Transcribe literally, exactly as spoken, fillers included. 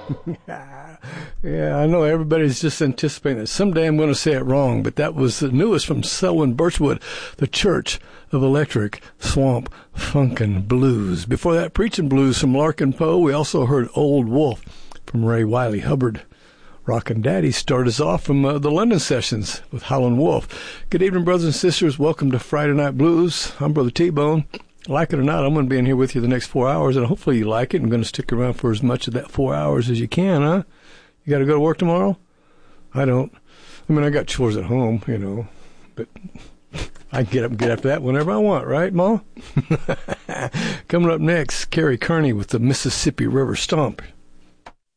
Yeah, I know everybody's just anticipating it. Someday I'm going to say it wrong, but that was the newest from Selwyn Birchwood, The Church of Electric Swamp Funkin' Blues. Before that, Preaching Blues from Larkin Poe. We also heard Old Wolf from Ray Wiley Hubbard. Rockin' Daddy started us off from uh, the London Sessions with Howlin' Wolf. Good evening, brothers and sisters. Welcome to Friday Night Blues. I'm Brother T-Bone. Like it or not, I'm going to be in here with you the next four hours, and hopefully you like it. I'm going to stick around for as much of that four hours as you can, huh? You got to go to work tomorrow? I don't. I mean, I got chores at home, you know, but I can get up and get after that whenever I want, right, Ma? Coming up next, Kerry Kearney with the Mississippi River Stomp.